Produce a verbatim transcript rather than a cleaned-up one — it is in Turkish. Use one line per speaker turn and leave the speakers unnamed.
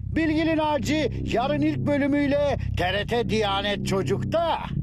Bilgili Naci yarın ilk bölümüyle T R T Diyanet Çocuk'ta.